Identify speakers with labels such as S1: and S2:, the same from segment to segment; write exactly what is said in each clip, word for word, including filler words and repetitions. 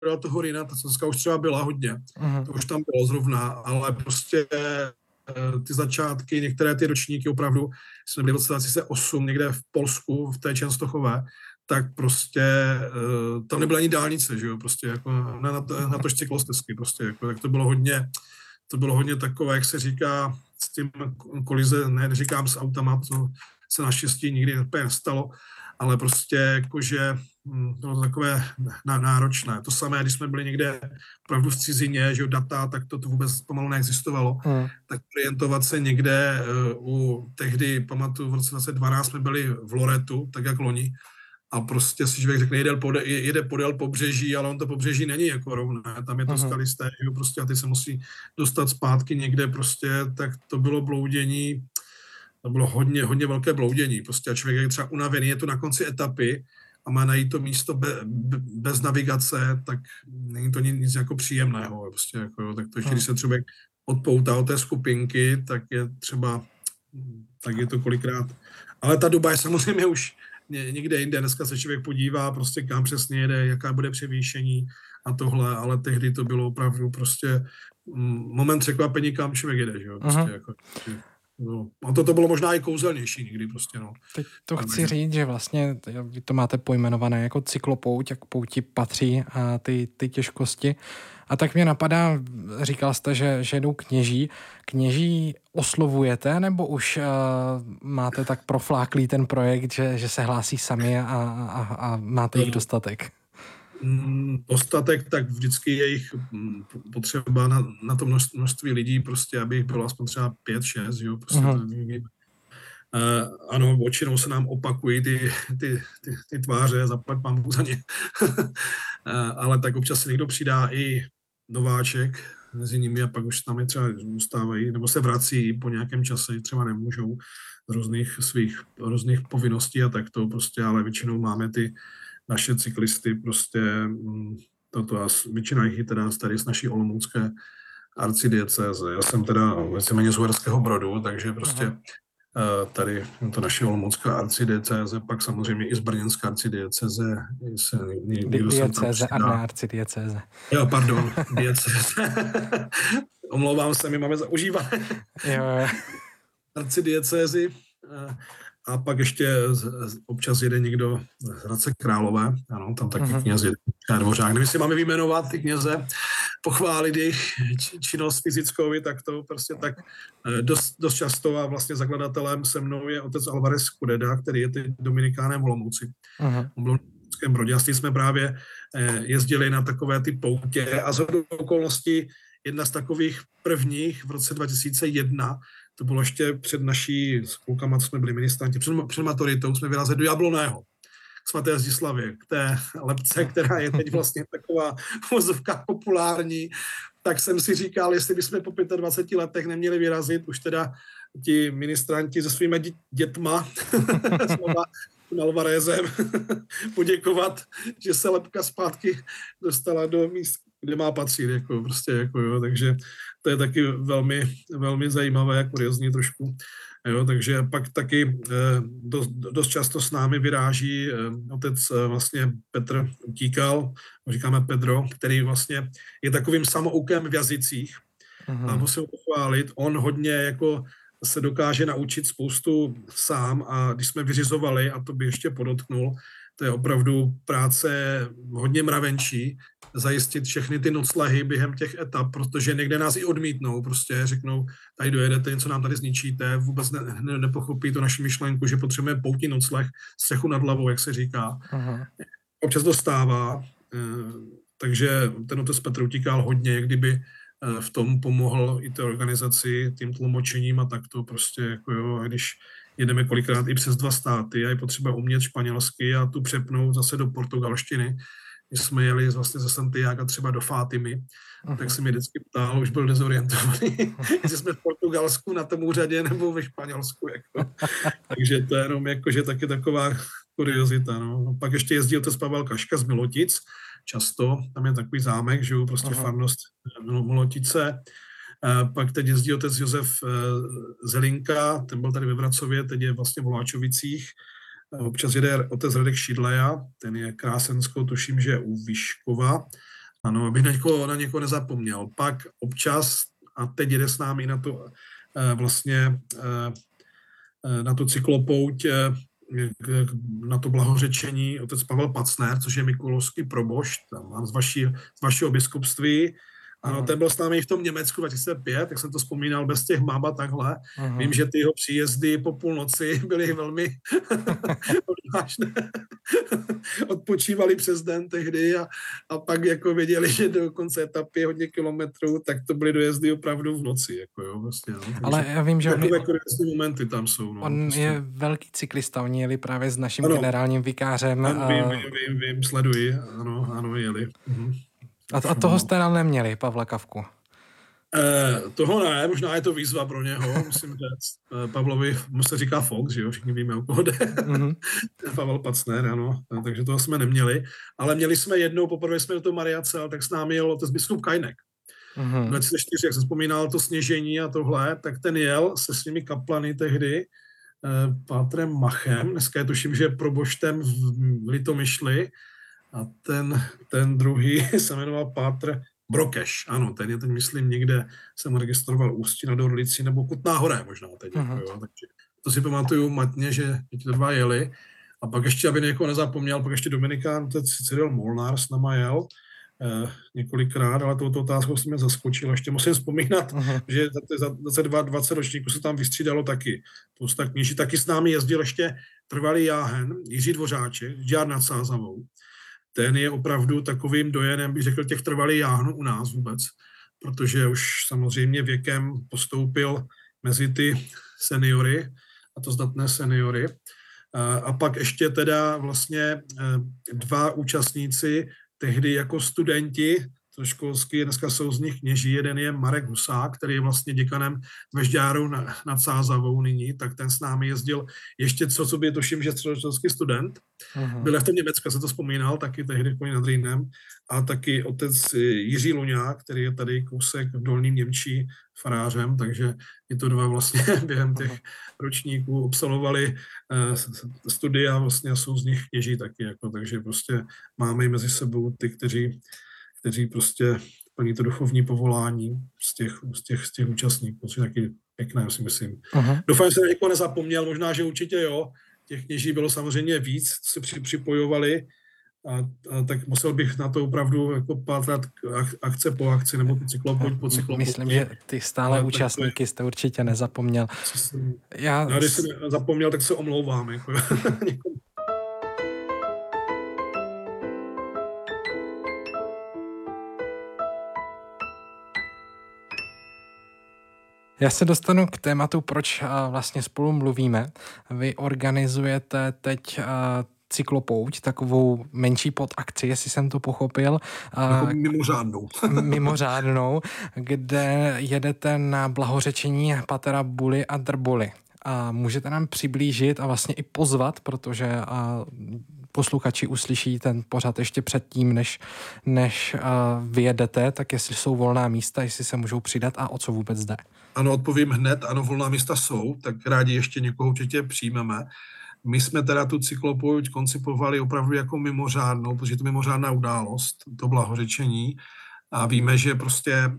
S1: dal toho Rýna, ta Sazka už třeba byla hodně, uh-huh. to už tam bylo zrovna, ale prostě ty začátky, některé ty ročníky opravdu, jsme byli v roce dva tisíce osm někde v Polsku, v té Čenstochové, tak prostě uh, tam nebyla ani dálnice, že jo, prostě jako na, na, na tož cyklostezky, prostě jako, tak to bylo hodně, to bylo hodně takové, jak se říká, s tím kolize, ne, neříkám s autama, to se naštěstí nikdy úplně nestalo, ale prostě jakože to bylo takové náročné. To samé, když jsme byli někde opravdu v cizině, že jo, data, tak to, to vůbec pomalu neexistovalo. Hmm. Tak orientovat se někde uh, u tehdy, pamatuju, v roce dvacet dvanáct jsme byli v Loretu, tak jak loni, a prostě si člověk řekne, jede, pode, jede podél pobřeží, ale on to pobřeží není jako rovné, tam je to uh-huh. skalisté, jo, prostě a ty se musí dostat zpátky někde prostě, tak to bylo bloudění, to bylo hodně, hodně velké bloudění, prostě a člověk je třeba unavený, je to na konci etapy a má najít to místo be, be, bez navigace, tak není to nic, nic jako příjemného, prostě jako, jo, tak to ještě, uh-huh. když se člověk odpoutá od té skupinky, tak je třeba, tak je to kolikrát, ale ta doba je samozřejmě už někde jinde, dneska se člověk podívá, prostě kam přesně jede, jaká bude převýšení a tohle, ale tehdy to bylo opravdu prostě moment překvapení, kam člověk jede, že jo, prostě uh-huh. jako, no. A to, to bylo možná i kouzelnější někdy prostě, no.
S2: Teď to ale chci říct, že vlastně vy to máte pojmenované jako cyklopouť, jak pouti patří a ty, ty těžkosti. A tak mě napadá, říkal jste, že, že jdou kněží. Kněží oslovujete, nebo už uh, máte tak profláklý ten projekt, že, že se hlásí sami a, a, a máte jich dostatek?
S1: Dostatek, tak vždycky je jich potřeba na, na to množství lidí, prostě, aby jich bylo aspoň třeba pět, šest, jo, prostě uh-huh. to, Uh, ano, většinou se nám opakují ty, ty, ty, ty tváře, zaplať mám za ně. uh, ale tak občas se někdo přidá i nováček mezi nimi a pak už tam je třeba zůstávají, nebo se vrací po nějakém čase, třeba nemůžou z různých svých různých povinností a tak to prostě, ale většinou máme ty naše cyklisty prostě, toto a většina jich je teda tady z naší olomoucké arcidiecéze. Já jsem teda víceméně z Uherského Brodu, takže prostě uh-huh. tady to naše olomoucká arcidiecéze, pak samozřejmě i z brněnská arcidiecéze.
S2: Diecéze a ne arcidiecéze.
S1: Jo, pardon, diecéze. Omlouvám se, my máme zaužívané arcidiecézy. A pak ještě občas jede někdo z Hradce Králové, ano, tam taky uh-huh. kněz jede, Dvořák. Nevím, jestli máme vyjmenovat ty kněze, pochválit jejich činnost fyzickou, tak to prostě tak dost, dost často a vlastně zakladatelem se mnou je otec Alvarez Kudeda, který je ty dominikánem v Olomouci. Uh-huh. On byl v Olomouckém Brodě a s tím jsme právě jezdili na takové ty poutě a shodou okolností jedna z takových prvních v roce dva tisíce jedna, to bylo ještě před naší, s klukama, co jsme byli ministranti, před, před maturitou jsme vyrazili do Jablonného, k svaté Zdislavě, k té lebce, která je teď vlastně taková vozovka populární, tak jsem si říkal, jestli bychom po dvaceti pěti letech neměli vyrazit, už teda ti ministranti se svými dě- dětma, s Alvarezem, poděkovat, že se lebka zpátky dostala do míst, kde má patřit, jako prostě, jako jo, takže to je taky velmi, velmi zajímavé, kuriozní trošku, jo, takže pak taky eh, dost, dost často s námi vyráží eh, otec eh, vlastně Petr Utíkal, říkáme Pedro, který vlastně je takovým samoukem v jazycích. Aha. A musím pochválit, on hodně jako se dokáže naučit spoustu sám a když jsme vyřizovali, a to by ještě podotknul, to je opravdu práce hodně mravenčí, zajistit všechny ty noclehy během těch etap, protože někde nás i odmítnou, prostě řeknou, tady dojedete, něco nám tady zničíte, vůbec ne, ne, nepochopí to naši myšlenku, že potřebujeme poutní nocleh, střechu nad hlavou, jak se říká. Aha. Občas dostává, takže ten otec Petr utíkal hodně, jak kdyby v tom pomohl i té organizaci, tím tlumočením a tak to prostě, jako jo, a když jedeme kolikrát i přes dva státy a je potřeba umět španělsky a tu přepnout zase do portugalštiny. Když jsme jeli vlastně ze Santiaga třeba do Fátimy, uh-huh. tak se mi vždycky ptal, už byl dezorientovaný, jestli jsme v Portugalsku na tom úřadě nebo ve Španělsku. Jako. Takže to je jenom jako, že taky taková kuriozita. No. Pak ještě jezdí otec Pavel Kaška z Milotic, často, tam je takový zámek, že jo, prostě uh-huh. farnost Milotice. Pak teď jezdí otec Josef Zelinka, ten byl tady ve Vracově, teď je vlastně v Voláčovicích. Občas jede otec Radek Šidleja, ten je Krásensko, tuším, že u Vyškova. Ano, abych na někoho, na někoho nezapomněl. Pak občas, a teď jde s námi na to eh, vlastně eh, na to cyklopouť, eh, na to blahořečení otec Pavel Pacner, což je mikulovský probošt, tam mám z, vaší, z vašeho biskupství. Ano, ten byl s námi v tom Německu dva tisíce pět, jak jsem to vzpomínal, bez těch map a takhle. Uh-huh. Vím, že ty jeho příjezdy po půlnoci byly velmi odvážné. Odpočívali přes den tehdy a, a pak jako věděli, že do konce etapy hodně kilometrů, tak to byly dojezdy opravdu v noci. Jako jo, vlastně, no.
S2: Ale já vím, že
S1: takové
S2: on,
S1: momenty tam jsou. No,
S2: on
S1: prostě.
S2: je velký cyklista, oni jeli právě s naším
S1: ano.
S2: generálním vikářem.
S1: Ano,
S2: a...
S1: vím, vím, vím, vím, sleduji, ano, ano, jeli. Mhm.
S2: A, a toho jste nám neměli, Pavla Kavku?
S1: Eh, toho ne, možná je to výzva pro něho, musím říct. Eh, Pavlovi mu se říká Fox, že jo, všichni víme, o koho jde. Mm-hmm. Pavel Pacner, ano, takže toho jsme neměli. Ale měli jsme jednou, poprvé jsme do toho Mariacel, tak s námi jel otec biskup Kajnek. Mm-hmm. dva tisíce čtyři, jak jsem vzpomínal, to sněžení a tohle, tak ten jel se svými kaplany tehdy, eh, pátrem Machem, dneska je tuším, že je proboštem v Litomyšli, a ten, ten druhý se jmenoval pátr Brokeš, ano, ten je teď, myslím, někde jsem registroval Ústí nad Orlicí, nebo Kutná Hora možná teď. Uh-huh. Jo, takže to si pamatuju matně, že ti to dva jeli. A pak ještě, aby někoho nezapomněl, pak ještě Dominikán, to Cyril Molnár s náma jel eh, několikrát, ale touto otázkou jsem mě zaskočil. Ještě musím vzpomínat, uh-huh. že za dvacet dva dvacet ročníků se tam vystřídalo taky. Spousta kníží. Taky s námi jezdil ještě trvalý jáhen, Jiří Dvořáček, Žďár nad Sázavou. Ten je opravdu takovým dojenem, bych řekl, těch trvalých jáhnů u nás vůbec, protože už samozřejmě věkem postoupil mezi ty seniory, a to zdatné seniory. A pak ještě teda vlastně dva účastníci tehdy jako studenti, to školský, dneska jsou z nich kněží, jeden je Marek Husák, který je vlastně děkanem ve Žďáru nad Sázavou nyní, tak ten s námi jezdil ještě co, co by tuším, že středoškolský student. Uh-huh. Byl v tom Německu, se to vzpomínal, taky tehdy nad Rýnem, a taky otec Jiří Luňák, který je tady kousek v Dolním Němčí farářem, takže i to dva vlastně během těch ročníků absolvovali uh, studia vlastně a jsou z nich kněží taky, jako, takže prostě máme i mezi sebou ty, kteří kteří prostě plní to duchovní povolání z těch, z těch, z těch účastníků, což je taky pěkné, si myslím. Uh-huh. Doufám, že jsem někoho nezapomněl, možná, že určitě jo. Těch kněží bylo samozřejmě víc, co se při, připojovali, a, a tak musel bych na to opravdu jako pátrat akce po akci, nebo cyklopouť po cyklopouť.
S2: Myslím, že ty stále a účastníky jste určitě nezapomněl.
S1: Jsem, Já... Já když jsem zapomněl, tak se omlouvám. Jako.
S2: Já se dostanu k tématu, proč vlastně spolu mluvíme. Vy organizujete teď cyklopouť, takovou menší podakci, jestli jsem to pochopil.
S1: Jako mimořádnou.
S2: mimořádnou, kde jedete na blahořečení patera Buly a Drbuly. A můžete nám přiblížit a vlastně i pozvat, protože a posluchači uslyší ten pořad ještě předtím, než, než vyjedete, tak jestli jsou volná místa, jestli se můžou přidat a o co vůbec jde.
S1: Ano, odpovím hned, ano, volná místa jsou, tak rádi ještě někoho určitě přijmeme. My jsme teda tu cyklopouť koncipovali opravdu jako mimořádnou, protože je to mimořádná událost, to blahořečení, a víme, že prostě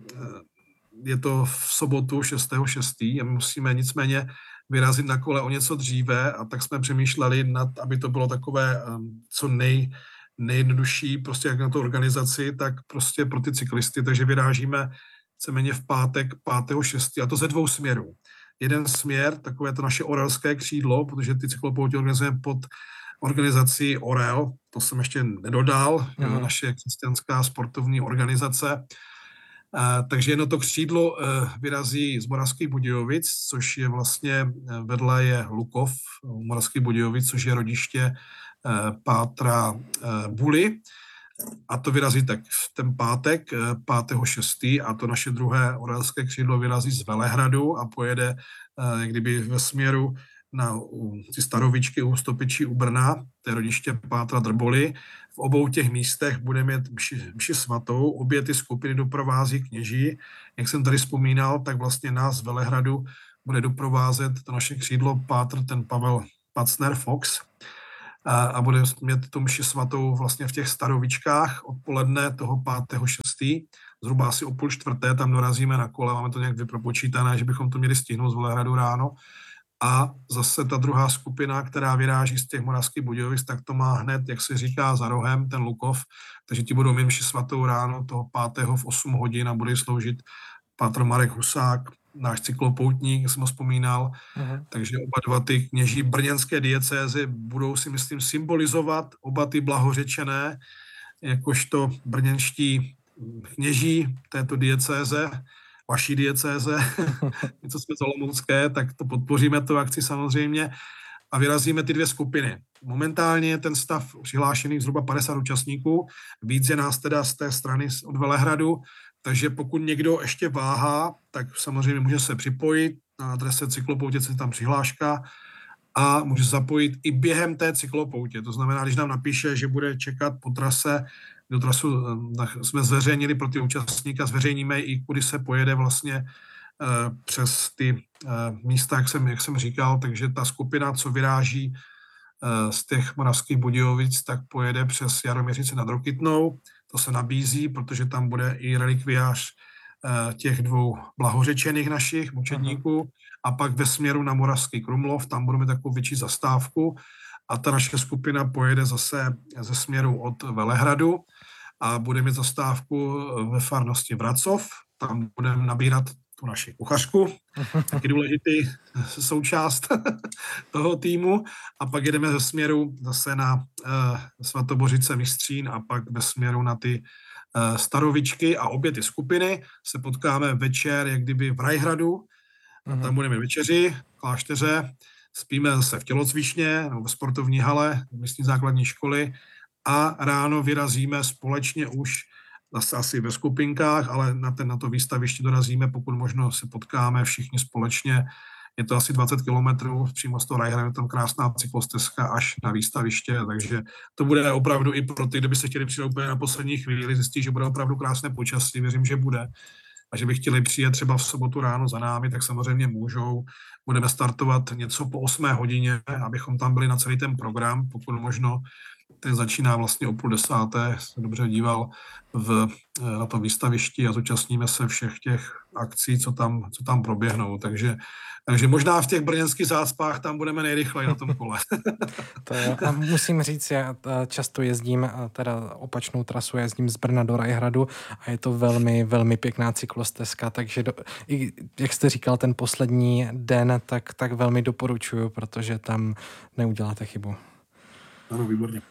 S1: je to v sobotu šestého šestého a my musíme nicméně vyrazit na kole o něco dříve, a tak jsme přemýšleli nad, aby to bylo takové co nej, nejjednodušší prostě jak na tu organizaci, tak prostě pro ty cyklisty, takže vyrážíme víceméně v pátek pátého šestého a to ze dvou směrů. Jeden směr, takové to naše orelské křídlo, protože ty cyklopouti organizujeme pod organizací Orel, to jsem ještě nedodal, mm. naše křesťanská sportovní organizace. Uh, takže jedno to křídlo uh, vyrazí z Moravských Budějovic, což je vlastně, uh, vedle je Lukov, uh, Moravských Budějovic, což je rodiště uh, pátra uh, Buly. A to vyrazí tak v ten pátek, uh, pátého šestého a to naše druhé orelské křídlo vyrazí z Velehradu a pojede uh, kdyby ve směru na uh, ty Starovičky u Stopičí u Brna, to je rodiště pátra Drbuly. V obou těch místech budeme mít mši, mši svatou, obě ty skupiny doprovází kněží. Jak jsem tady vzpomínal, tak vlastně nás z Velehradu bude doprovázet to naše křídlo pátr, ten Pavel Pacner Fox. a, a bude mít tu mši svatou vlastně v těch Starovičkách odpoledne toho pátého šestého Zhruba asi o půl čtvrté tam dorazíme na kole, máme to nějak vypropočítané, že bychom to měli stihnout z Velehradu ráno. A zase ta druhá skupina, která vyráží z těch Moravských Budějovic, tak to má hned, jak se říká, za rohem, ten Lukov, takže ti budou mít mši svatou ráno toho pátého v osm hodin a bude sloužit pátr Marek Husák, náš cyklopoutník, jsem ho vzpomínal. Uh-huh. Takže oba dva ty kněží brněnské diecézy budou, si myslím, symbolizovat oba ty blahořečené, jakožto brněnští kněží této diecéze, vaší diecéze, něco jsme z Olomoucké, tak to podpoříme tu akci samozřejmě a vyrazíme ty dvě skupiny. Momentálně je ten stav přihlášených zhruba padesát účastníků, víc je nás teda z té strany od Velehradu, takže pokud někdo ještě váhá, tak samozřejmě může se připojit, na adrese cyklopoutě je tam přihláška a může zapojit i během té cyklopoutě. To znamená, když nám napíše, že bude čekat po trase, do trasu jsme zveřejnili pro ty účastníka, zveřejníme i, kudy se pojede vlastně uh, přes ty uh, místa, jak jsem, jak jsem říkal, takže ta skupina, co vyráží uh, z těch Moravských Budějovic, tak pojede přes Jaroměřice nad Rokytnou, to se nabízí, protože tam bude i relikviář uh, těch dvou blahořečených našich mučedníků a pak ve směru na Moravský Krumlov, tam budeme takovou větší zastávku a ta naše skupina pojede zase ze směru od Velehradu a bude mít zastávku ve farnosti Vracov. Tam budeme nabírat tu naši kuchařku, taky důležitý součást toho týmu. A pak jedeme ze směru zase na uh, Svatobořice Vystřín a pak ve směru na ty uh, Starovičky a obě ty skupiny se potkáme večer, jak kdyby v Rajhradu. A tam budeme večeři v klášteře, spíme zase v tělocvičně nebo v sportovní hale místní základní školy a ráno vyrazíme společně už zase asi ve skupinkách, ale na, ten, na to výstaviště dorazíme, pokud možno se potkáme všichni společně. Je to asi dvacet kilometrů, přímo z toho Rajhradu, je tam krásná cyklostezka až na výstaviště, takže to bude opravdu i pro ty, kdo by se chtěli přijít úplně na poslední chvíli, zjistí, že bude opravdu krásné počasí, věřím, že bude. A že by chtěli přijet třeba v sobotu ráno za námi, tak samozřejmě můžou. Budeme startovat něco po osmé hodině, abychom tam byli na celý ten program, pokud možno. Ten začíná vlastně o půl desáté, se dobře díval v, na to výstavišti a zúčastníme se všech těch akcí, co tam, co tam proběhnou. Takže, takže možná v těch brněnských zácpách tam budeme nejrychleji na tom kole.
S2: To je, a musím říct, já často jezdím, teda opačnou trasu, jezdím z Brna do Rajhradu a je to velmi, velmi pěkná cyklostezka, takže do, i, jak jste říkal, ten poslední den, tak, tak velmi doporučuju, protože tam neuděláte chybu.
S1: Ano, výborně.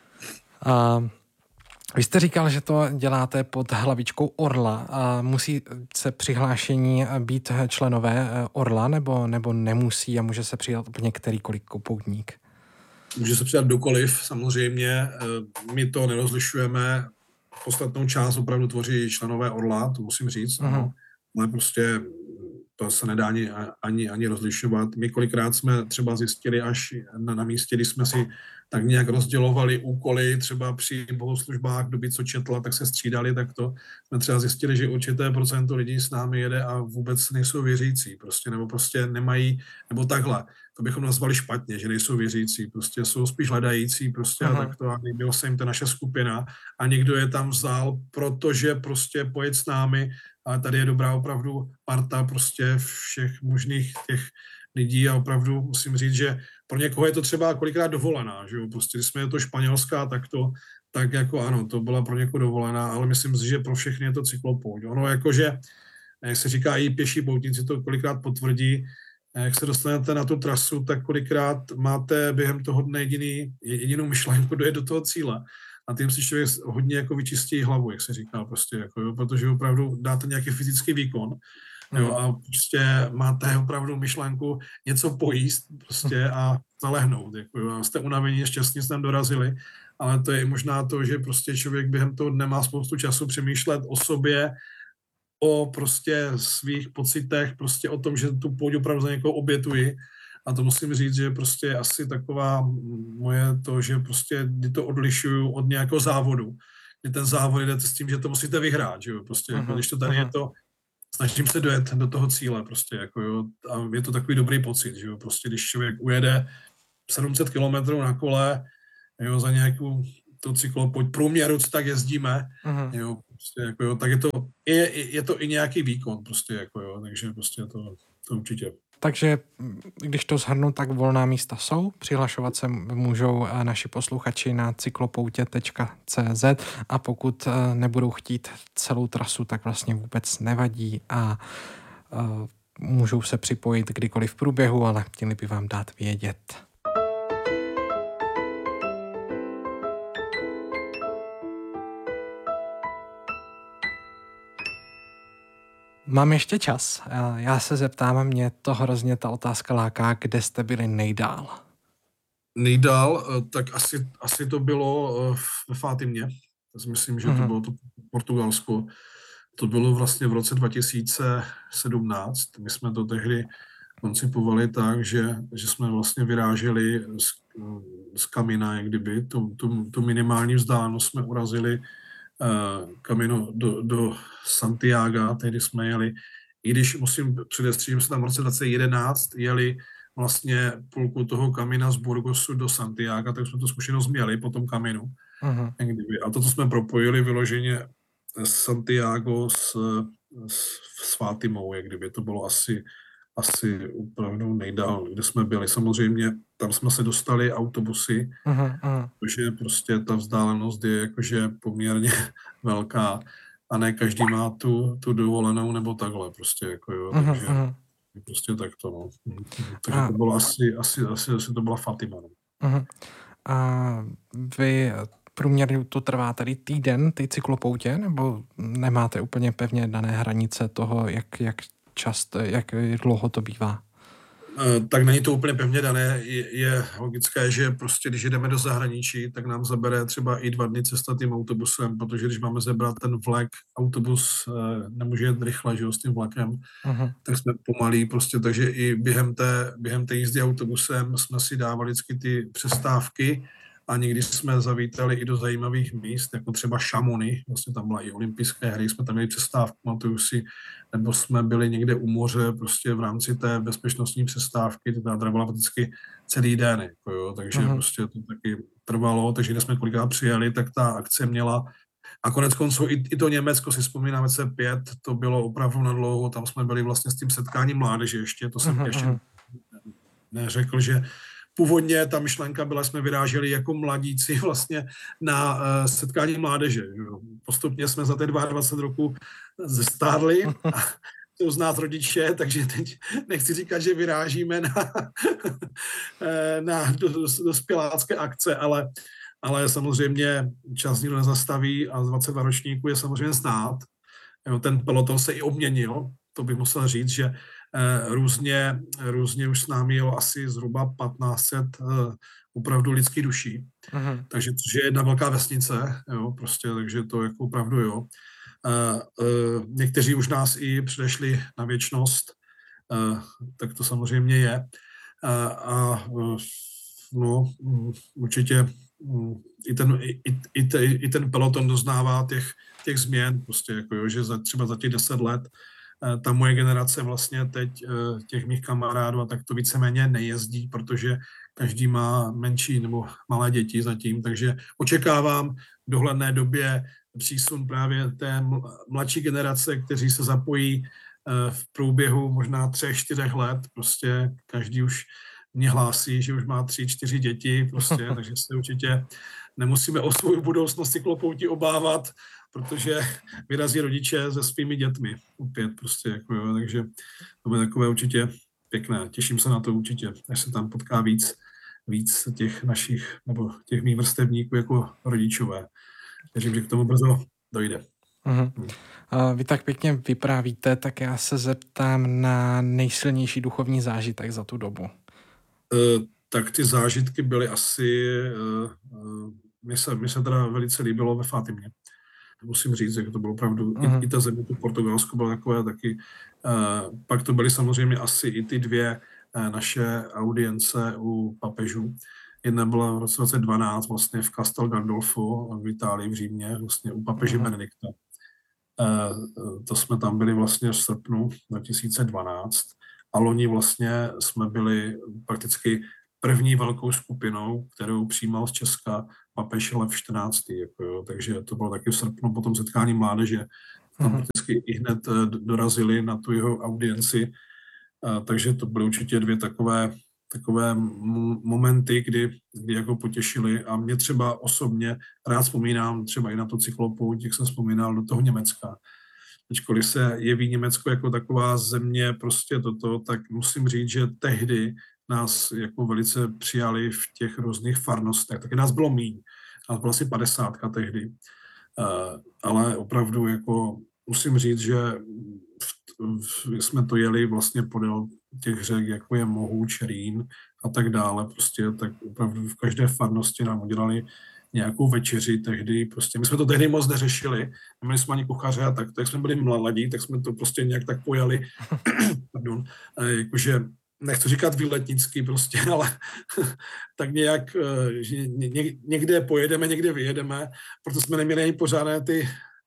S2: A vy jste říkal, že to děláte pod hlavičkou Orla a musí se přihlášení být členové Orla nebo, nebo nemusí a může se přidat úplně kterýkoliv poutník?
S1: Může se přidat kdokoliv, samozřejmě. My to nerozlišujeme. Podstatnou část opravdu tvoří členové Orla, to musím říct. Uh-huh. No. Ale prostě to se nedá ani, ani, ani rozlišovat. My kolikrát jsme třeba zjistili až na, na místě, kdy jsme si tak nějak rozdělovali úkoly, třeba při bohoslužbách, kdo by co četla, tak se střídali, tak to jsme třeba zjistili, že určité procento lidí s námi jede a vůbec nejsou věřící, prostě, nebo prostě nemají, nebo takhle, to bychom nazvali špatně, že nejsou věřící, prostě jsou spíš hledající, prostě a tak to, a líbilo se jim ta naše skupina a někdo je tam vzal, protože prostě pojet s námi, ale tady je dobrá opravdu parta prostě všech možných těch lidí a opravdu musím říct, že pro někoho je to třeba kolikrát dovolená, že jo, prostě když jsme je to Španělská, tak to, tak jako ano, to byla pro někoho dovolená, ale myslím si, že pro všechny je to cyklopouť. Ono jakože, jak se říká, i pěší poutníci to kolikrát potvrdí, jak se dostanete na tu trasu, tak kolikrát máte během toho dne jediný, jedinou myšlenku dojet do toho cíle. A tím si člověk hodně jako vyčistí hlavu, jak se říká, prostě, jako, jo, protože opravdu dáte nějaký fyzický výkon, jo, a prostě máte opravdu myšlenku něco pojíst prostě a zalehnout. Jako, jo, a jste unavení, šťastně jste tam dorazili, ale to je možná to, že prostě člověk během toho dne má spoustu času přemýšlet o sobě, o prostě svých pocitech, prostě o tom, že tu půjdu opravdu za někoho obětuji. A to musím říct, že prostě asi taková moje to, že prostě kdy to odlišuju od nějakého závodu, kdy ten závod jdete s tím, že to musíte vyhrát, že jo, prostě, jako, když to tady je to, snažím se dojet do toho cíle, prostě, jako jo, a je to takový dobrý pocit, že jo, prostě, když člověk ujede sedm set kilometrů na kole, jo, za nějakou to cyklopojď průměru, co tak jezdíme, uh-huh. jo, prostě jako jo, tak je to, je, je to i nějaký výkon, prostě jako jo, takže prostě to, to určitě.
S2: Takže když to shrnu, tak volná místa jsou, přihlašovat se můžou naši posluchači na cyklopoutě tečka cé zet a pokud nebudou chtít celou trasu, tak vlastně vůbec nevadí a uh, můžou se připojit kdykoliv v průběhu, ale chtěli by vám dát vědět. Mám ještě čas. Já se zeptám, mě to hrozně ta otázka láká, kde jste byli nejdál?
S1: Nejdál, tak asi, asi to bylo ve Fátimě. Myslím, že to uh-huh. bylo to Portugalsko. To bylo vlastně v roce dva tisíce sedmnáct. My jsme to tehdy koncipovali tak, že, že jsme vlastně vyráželi z, z Kamina, jak kdyby. Tu, tu, tu minimální vzdálenost jsme urazili Kamino do, do Santiaga, tehdy jsme jeli, i když musím předestřít, že jsme tam v roce dva tisíce jedenáct jeli vlastně půlku toho Kamina z Burgosu do Santiaga, tak jsme tu zkušenost měli po tom Kaminu. Uh-huh. A toto jsme propojili vyloženě Santiago s, s, s Fátimou, jak kdyby to bylo asi asi opravdu nejdál, kde jsme byli. Samozřejmě tam jsme se dostali autobusy, uh-huh, uh-huh. protože prostě ta vzdálenost je jakože poměrně velká a ne každý má tu, tu dovolenou nebo takhle prostě jako jo, uh-huh, takže uh-huh. prostě takto, no. Takže a... to bylo asi, asi, asi, asi to byla Fatima. No.
S2: Uh-huh. A vy průměrně to trvá tady týden, ty cyklopoutě, nebo nemáte úplně pevně dané hranice toho, jak, jak často, jak dlouho to bývá?
S1: Tak není to úplně pevně dané. Je, je logické, že prostě, když jdeme do zahraničí, tak nám zabere třeba i dva dny cesta tím autobusem, protože když máme zebrat ten vlak, autobus nemůže jet rychle, že jo, s tím vlakem, uh-huh. tak jsme pomalí prostě, takže i během té, během té jízdy autobusem jsme si dávali vždycky ty přestávky a někdy jsme zavítali i do zajímavých míst, jako třeba Chamonix, vlastně tam byla i olympijské hry, jsme tam měli přestávku, pamatuju si, nebo jsme byli někde u moře, prostě v rámci té bezpečnostní přestávky, to trvala prakticky celý den, jako jo, takže uh-huh. prostě to taky trvalo, takže když jsme kolikrát přijeli, tak ta akce měla, a konec konců i, i to Německo, si vzpomínáme, C pět, to bylo opravdu na dlouho, tam jsme byli vlastně s tím setkáním mládeže ještě, to jsem uh-huh. ještě neřekl, že původně ta myšlenka byla, jsme vyráželi jako mladíci vlastně na uh, setkání mládeže. Jo. Postupně jsme za ty dvacet dva roků zestárli a to znát rodiče, takže teď nechci říkat, že vyrážíme na, na dospělácké akce, ale, ale samozřejmě čas nikdo nezastaví a z dvaceti dvou ročníků je samozřejmě znát. Jo, ten peloton se i obměnil, to bych musel říct, že Různě, různě už s námi jelo asi zhruba patnáct set uh, opravdu lidských duší. Uh-huh. Takže to je jedna velká vesnice, jo, prostě, takže to jako opravdu jo. Uh, uh, někteří už nás i předešli na věčnost, uh, tak to samozřejmě je. Uh, a uh, no, um, určitě um, i, ten, i, i, te, i ten peloton doznává těch, těch změn, prostě, jako jo, že za, třeba za těch deset let ta moje generace vlastně teď těch mých kamarádů a tak to víceméně nejezdí, protože každý má menší nebo malé děti zatím, takže očekávám v dohledné době přísun právě té mladší generace, kteří se zapojí v průběhu možná třech, čtyřech let, prostě každý už mě hlásí, že už má tři, čtyři děti, prostě, takže se určitě nemusíme o svou budoucnost cyklopouti obávat, protože vyrazí rodiče se svými dětmi opět prostě, jako jo, takže to bude takové určitě pěkné. Těším se na to určitě, až se tam potká víc, víc těch našich, nebo těch mých vrstevníků jako rodičové. Věřím, že k tomu brzo dojde.
S2: Uhum. A vy tak pěkně vyprávíte, tak já se zeptám na nejsilnější duchovní zážitek za tu dobu.
S1: Uh, tak ty zážitky byly asi, uh, uh, mně se, mně se teda velice líbilo ve Fátimě. Musím říct, že to bylo opravdu, uh-huh. i, i ta země, to Portugalsko bylo takové taky. Uh, pak to byly samozřejmě asi i ty dvě uh, naše audience u papežů. Jedna byla v roce dvacet dvanáct vlastně v Castel Gandolfo v Itálii, v Římě, vlastně u papeže uh-huh. Benedikta. Uh, to jsme tam byli vlastně v srpnu dva tisíce dvanáct a loni vlastně jsme byli prakticky první velkou skupinou, kterou přijímal z Česka papež Lev čtrnáctý. Jako jo. Takže to bylo taky v srpnu po tom setkání mládeže. Tam prakticky i hned dorazili na tu jeho audienci. A, takže to byly určitě dvě takové, takové momenty, kdy, kdy jako potěšili. A mě třeba osobně rád vzpomínám třeba i na tu cyklopouť, jak jsem vzpomínal, do toho Německa. Ačkoliv se jeví Německo jako taková země, prostě toto, tak musím říct, že tehdy nás jako velice přijali v těch různých farnostech. Taky nás bylo míň, ale bylo asi padesátka tehdy. Uh, ale opravdu jako musím říct, že v, v, jsme to jeli vlastně podél těch řek, jako je Mohuč, Rýn a tak dále. Prostě tak opravdu v každé farnosti nám udělali nějakou večeři tehdy. Prostě my jsme to tehdy moc neřešili. Měli jsme ani kuchaře a tak, tak jsme byli mladí, tak jsme to prostě nějak tak pojali. Pardon. Jakože nechci říkat výletnický prostě, ale tak nějak že někde pojedeme, někde vyjedeme, proto jsme neměli ani pořádné ty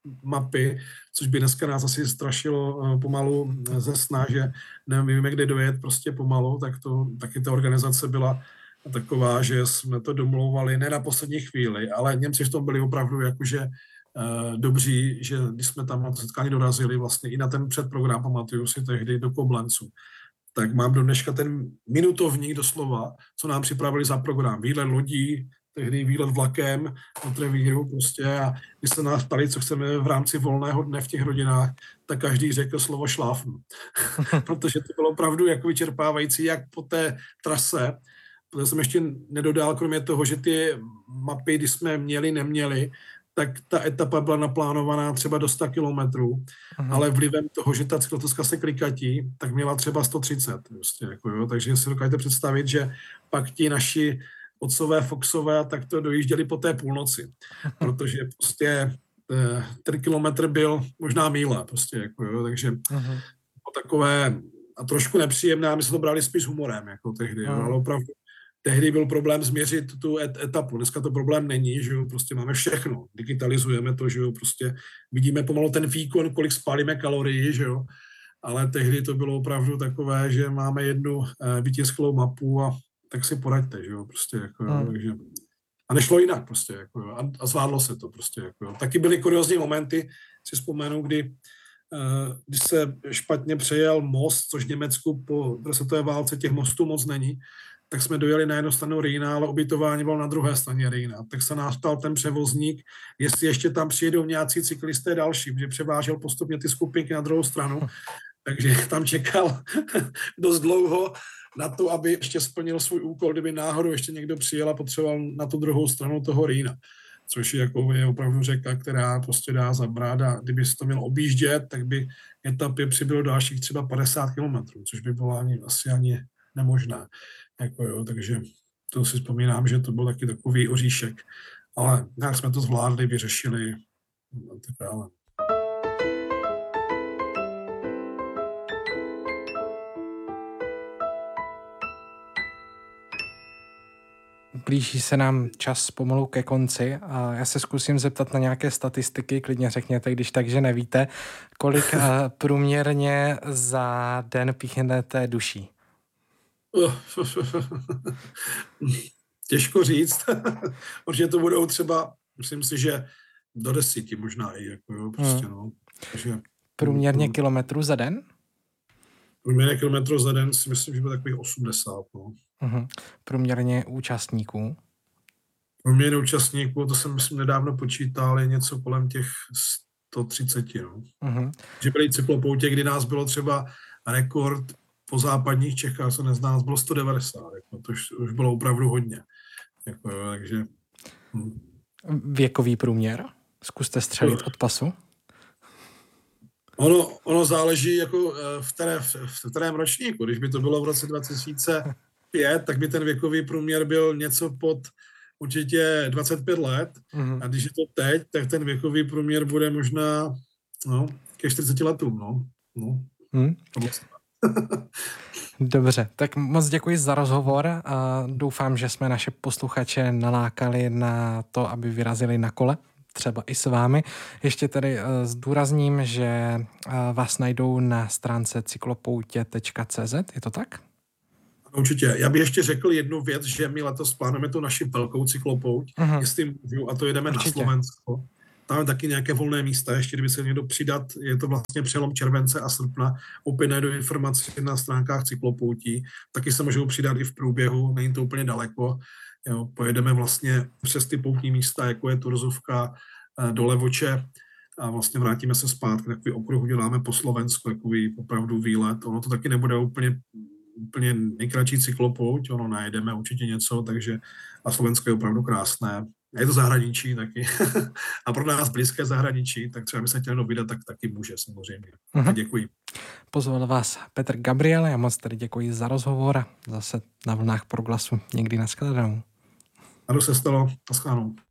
S1: mapy, což by dneska nás asi strašilo pomalu ze sna, že nevíme, kde dojet prostě pomalu, tak to taky ta organizace byla taková, že jsme to domlouvali ne na poslední chvíli, ale Němci v tom byli opravdu jakože uh, dobří, že když jsme tam na to setkání dorazili vlastně i na ten předprogram, pamatuju si tehdy do Koblencu, tak mám do dneška ten minutovník doslova, co nám připravili za program. Výlet lodí, tehdy výlet vlakem do Trevíru prostě a když se nás ptali, co chceme v rámci volného dne v těch rodinách, tak každý řekl slovo šláfnu. Protože to bylo opravdu jako vyčerpávající, jak po té trase. Protože jsem ještě nedodal, kromě toho, že ty mapy, když jsme měli, neměli, tak ta etapa byla naplánovaná třeba do sto kilometrů, ale vlivem toho, že ta cyklostezka se klikatí, tak měla třeba sto třicet. Prostě, jako jo. Takže si dokážete představit, že pak ti naši otcové, foxové, tak to dojížděli po té půlnoci, protože prostě ten kilometr byl možná míle, prostě, jako jo. Takže uh-huh. takové a trošku nepříjemné, my jsme to brali spíš s humorem, jako tehdy, uh-huh. jo, ale opravdu tehdy byl problém změřit tu et- etapu. Dneska to problém není, že jo, prostě máme všechno. Digitalizujeme to, že jo, prostě vidíme pomalu ten výkon, kolik spálíme kalorií, že jo. Ale tehdy to bylo opravdu takové, že máme jednu eh, vytisklou mapu a tak si poraďte, že jo, prostě jako, jo, hmm. takže a nešlo jinak prostě, jako jo, a, a zvládlo se to prostě, jako jo. Taky byly kuriózní momenty, si vzpomenu, kdy eh, když se špatně přejel most, což v Německu po světové válce těch mostů moc není, tak jsme dojeli na jednu stranu Rýna, ale ubytování bylo na druhé straně Rýna. Tak se nás ptal ten převozník, jestli ještě tam přijedou nějací cyklisté další, protože převážel postupně ty skupinky na druhou stranu, takže tam čekal dost dlouho na to, aby ještě splnil svůj úkol, kdyby náhodou ještě někdo přijel a potřeboval na tu druhou stranu toho Rýna. Což je, jako je opravdu řeka, která prostě dá zabrat a kdyby se to měl objíždět, tak by etapě přibylo dalších třeba padesát kilometrů, což by bylo ani, asi ani nemožné. Jako jo, takže to si vzpomínám, že to byl taky takový oříšek. Ale nějak jsme to zvládli, vyřešili a tak dále.
S2: Blíží se nám čas pomalu ke konci a já se zkusím zeptat na nějaké statistiky, klidně řekněte, když tak, že nevíte, kolik průměrně za den píchnete duší.
S1: Těžko říct, protože to budou třeba, myslím si, že do desíti možná i, jako jo, prostě, hmm. no. Takže,
S2: průměrně kilometrů za den?
S1: Průměrně kilometrů za den si myslím, že bude takových osmdesát, no.
S2: Hmm. Průměrně účastníků?
S1: Průměrně účastníků, to jsem myslím nedávno počítal, je něco kolem těch sto třicet, no. Hmm. Že byly cyklopoutě, kdy nás bylo třeba rekord po západních Čechách, co nezná, nás bylo sto devadesát, jako, to už, už bylo opravdu hodně. Jako, takže, hm.
S2: Věkový průměr? Zkuste střelit od pasu.
S1: Ono, ono záleží jako v, které, v kterém ročníku. Když by to bylo v roce dva tisíce pět, tak by ten věkový průměr byl něco pod určitě dvacet pět let. Mm-hmm. A když je to teď, tak ten věkový průměr bude možná no, ke čtyřiceti letům. No. No. Mm.
S2: Dobře, tak moc děkuji za rozhovor a doufám, že jsme naše posluchače nalákali na to, aby vyrazili na kole, třeba i s vámi. Ještě tedy zdůrazním, že vás najdou na stránce cyklopoutě tečka cé zet, je to tak?
S1: Určitě. Já bych ještě řekl jednu věc, že my letos plánujeme tu naši velkou cyklopouť,
S2: Mhm.
S1: jestli můžu, a to jedeme
S2: Určitě.
S1: na Slovensko. Tam je taky nějaké volné místa, ještě kdyby se někdo přidat, je to vlastně přelom července a srpna. Opět najdu informaci na stránkách cyklopoutí, taky se můžou přidat i v průběhu, není to úplně daleko. Jo, pojedeme vlastně přes ty poutní místa, jako je Turzovka, do Levoče a vlastně vrátíme se zpátky, takový okruh uděláme po Slovensku, takový opravdu výlet. Ono to taky nebude úplně úplně nejkratší cyklopouť, ono najdeme určitě něco, takže a Slovensko je opravdu krásné. Je to zahraničí taky. A pro nás blízké zahraničí, tak třeba by se chtěli vydat, tak taky může samozřejmě. Uh-huh. A děkuji.
S2: Pozval vás Petr Gabriel, já moc tady děkuji za rozhovor a zase na vlnách Proglasu někdy na shledanou.
S1: Ano, se stalo. Na shledanou.